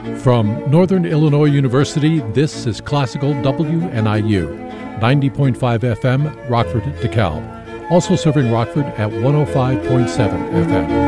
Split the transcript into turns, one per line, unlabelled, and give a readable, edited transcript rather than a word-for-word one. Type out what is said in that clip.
From Northern Illinois University, this is Classical WNIU, 90.5 FM, Rockford, DeKalb. Also serving Rockford at 105.7 FM.